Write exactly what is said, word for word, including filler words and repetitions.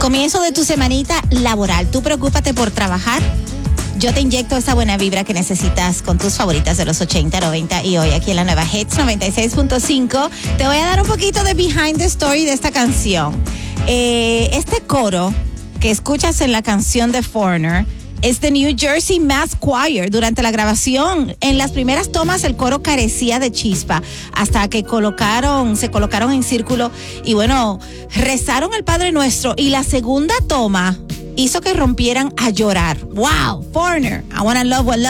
Comienzo de tu semanita laboral. Tú preocúpate por trabajar. Yo te inyecto esa buena vibra que necesitas con tus favoritas de los ochenta, noventa y hoy aquí en la nueva Hits noventa y seis punto cinco. Te voy a dar un poquito de behind the story de esta canción. Eh, este coro que escuchas en la canción de Foreigner es de New Jersey Mass Choir. Durante la grabación, en las primeras tomas el coro carecía de chispa hasta que colocaron, se colocaron en círculo y bueno, rezaron el Padre Nuestro y la segunda toma hizo que rompieran a llorar. Wow, Foreigner, I wanna love what love